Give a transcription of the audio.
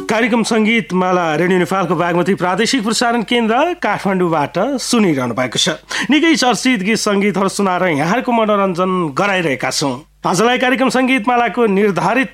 कार्यक्रम सङ्गीतमाला रेडियो नेपालको बागमती प्रादेशिक प्रसारण केन्द्र काठमाडौँबाट सुनिरहनु भएको छ। निकै चर्चित गीत सङ्गीतहरू सुनाएर यहाँहरूको मनोरञ्जन गराइरहेका छौँ। आजलाई कार्यक्रम सङ्गीतमालाको निर्धारित